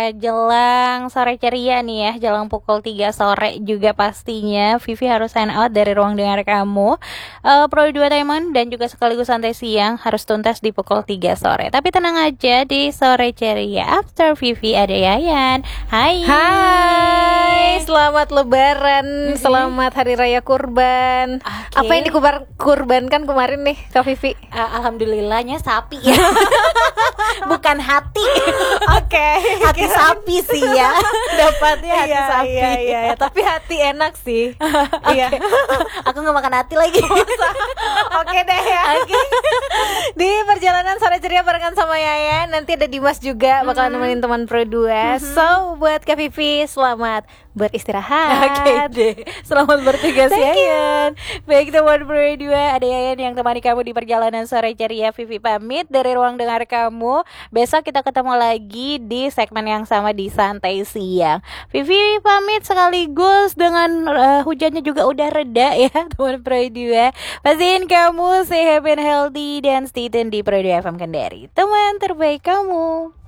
jelang sore ceria nih ya, jelang pukul 3 sore juga pastinya Vivi harus sign out dari ruang dengar kamu. Pro 2 Diamond dan juga sekaligus santai siang harus tuntas di pukul 3 sore. Tapi tenang aja, di sore ceria after Vivi ada Yayan. Hai, selamat lebaran, selamat hari raya kurban. Apa yang dikurbankan kemarin nih Kak Vivi? Alhamdulillahnya sapi ya. Bukan hati. Oke. Hati sapi sih ya. Dapatnya hati sapi. Iya, tapi hati enak sih. Iya. Aku nggak makan hati lagi. Oke deh ya. Di perjalanan sore ceria barengan sama Yayan, nanti ada Dimas juga bakalan nemenin teman Pro 2. So buat Kak Vivi, selamat beristirahat. Oke deh. Selamat bertugas Yayan. Baik teman Pro 2, ada Yayan yang temani kamu di perjalanan sore ceria. Vivi pamit dari ruang dengar kamu. Besok kita ketemu lagi di segmen yang sama di Santai Siang. Vivi pamit sekaligus dengan hujannya juga udah reda ya teman Pro 2. Pastiin kamu stay happy and healthy dan stay tune di Pro 2 FM Kendari, teman terbaik kamu.